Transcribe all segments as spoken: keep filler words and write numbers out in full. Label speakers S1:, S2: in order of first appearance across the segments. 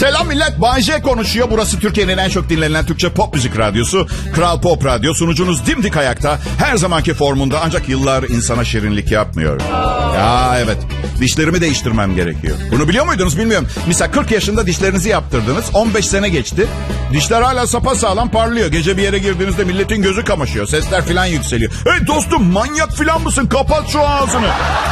S1: Selam millet, Bay J konuşuyor. Burası Türkiye'nin en çok dinlenen Türkçe pop müzik radyosu. Kral Pop Radyo. Sunucunuz dimdik ayakta. Her zamanki formunda, ancak yıllar insana şirinlik yapmıyor. Ya evet, dişlerimi değiştirmem gerekiyor. Bunu biliyor muydunuz bilmiyorum. Mesela kırk yaşında dişlerinizi yaptırdınız. on beş sene geçti. Dişler hala sapasağlam parlıyor. Gece bir yere girdiğinizde milletin gözü kamaşıyor. Sesler filan yükseliyor. Hey dostum, manyak filan mısın? Kapat şu ağzını.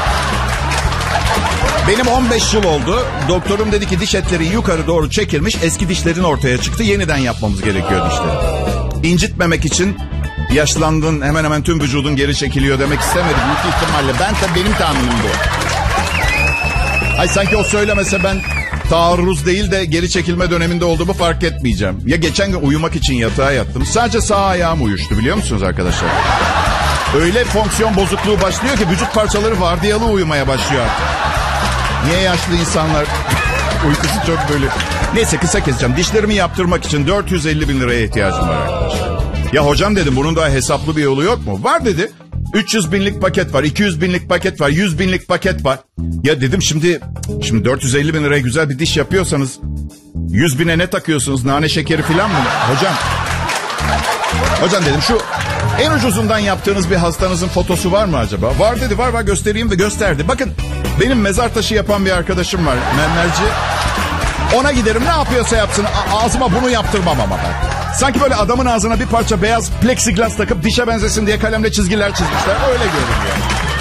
S1: Benim on beş yıl oldu. Doktorum dedi ki diş etlerin yukarı doğru çekilmiş. Eski dişlerin ortaya çıktı. Yeniden yapmamız gerekiyor dişleri. İncitmemek için yaşlandın, hemen hemen tüm vücudun geri çekiliyor demek istemedim. Büyük ihtimalle. Ben de benim tahminim bu. Ay sanki o söylemese ben taarruz değil de geri çekilme döneminde olduğumu fark etmeyeceğim. Ya geçen gün uyumak için yatağa yattım. Sadece sağ ayağım uyuştu, biliyor musunuz arkadaşlar? Öyle fonksiyon bozukluğu başlıyor ki vücut parçaları vardiyalı uyumaya başlıyor artık. Niye yaşlı insanlar uykusu çok böyle... Neyse, kısa keseceğim. Dişlerimi yaptırmak için dört yüz elli bin liraya ihtiyacım var arkadaşlar. Ya hocam dedim, bunun daha hesaplı bir yolu yok mu? Var dedi. üç yüz binlik paket var, iki yüz binlik paket var, yüz binlik paket var. Ya dedim şimdi şimdi dört yüz elli bin liraya güzel bir diş yapıyorsanız yüz bine ne takıyorsunuz? Nane şekeri falan mı? Hocam, hocam dedim, şu en ucuzundan yaptığınız bir hastanızın fotosu var mı acaba? Var dedi, var var, göstereyim ve gösterdi. Bakın, benim mezar taşı yapan bir arkadaşım var, mermerci. Ona giderim, ne yapıyorsa yapsın, A- ağzıma bunu yaptırmam ama ben. Sanki böyle adamın ağzına bir parça beyaz plexiglas takıp dişe benzesin diye kalemle çizgiler çizmişler. Öyle görünüyor.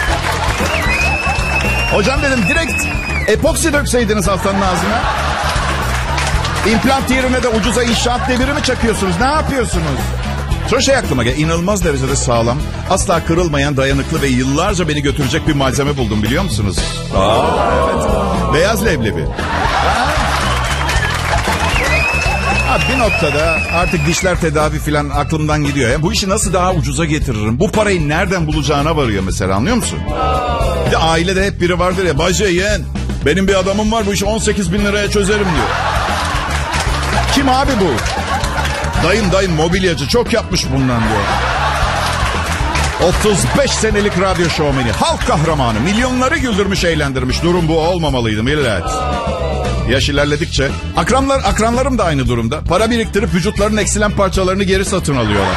S1: Hocam dedim, direkt epoksi dökseydiniz hastanın ağzına. İmplant yerine de ucuza inşaat deviri mi çakıyorsunuz? Ne yapıyorsunuz? Sonra şey aklıma geldi. İnanılmaz derecede sağlam, asla kırılmayan, dayanıklı ve yıllarca beni götürecek bir malzeme buldum, biliyor musunuz? Aa, evet. Beyaz leblebi. Abi bir noktada artık dişler tedavi falan aklımdan gidiyor. Ya bu işi nasıl daha ucuza getiririm? Bu parayı nereden bulacağına varıyor mesela, anlıyor musun? Bir de ailede hep biri vardır ya, Bay J, yeğen, benim bir adamım var, bu işi on sekiz bin liraya çözerim diyor. Kim abi bu? Dayım dayım mobilyacı, çok yapmış bundan diyor. otuz beş senelik radyo şovmeni, halk kahramanı, milyonları güldürmüş, eğlendirmiş. Durum bu olmamalıydı millet. Yaş ilerledikçe akranlar, akranlarım da aynı durumda. Para biriktirip vücutlarının eksilen parçalarını geri satın alıyorlar.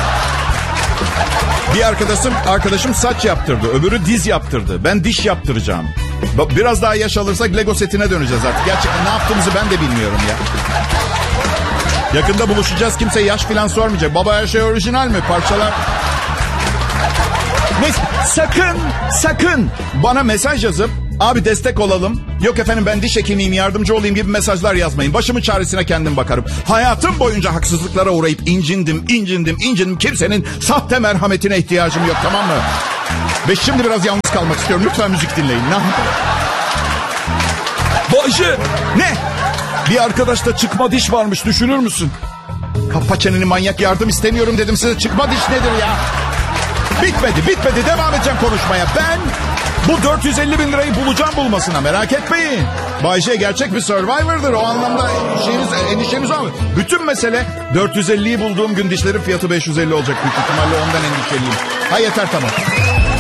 S1: Bir arkadaşım, arkadaşım saç yaptırdı, öbürü diz yaptırdı. Ben diş yaptıracağım. Biraz daha yaş alırsak Lego setine döneceğiz artık. Gerçekten ne yaptığımızı ben de bilmiyorum ya. Yakında buluşacağız, kimse yaş filan sormayacak. Baba, her şey orijinal mi? Parçalar... Neyse, sakın, sakın bana mesaj yazıp abi destek olalım, yok efendim ben diş hekimiyim, yardımcı olayım gibi mesajlar yazmayın. Başımın çaresine kendim bakarım. Hayatım boyunca haksızlıklara uğrayıp incindim, incindim, incindim. Kimsenin sahte merhametine ihtiyacım yok, tamam mı? Ve şimdi biraz yalnız kalmak istiyorum. Lütfen müzik dinleyin. Ne? Bayşe! Ne? Bir arkadaşta çıkma diş varmış, düşünür müsün? Kapa çeneni manyak, yardım istemiyorum dedim size. Çıkma diş nedir ya? Bitmedi, bitmedi. Devam edeceğim konuşmaya. Ben bu dört yüz elli bin lirayı bulacağım bulmasına, merak etmeyin. Bay J gerçek bir Survivor'dır. O anlamda şeyiniz, endişeniz var mı? Bütün mesele dört yüz elliyi bulduğum gün dişlerin fiyatı beş yüz elli olacak büyük ihtimalle, ondan endişeliyim. Ha yeter, tamam.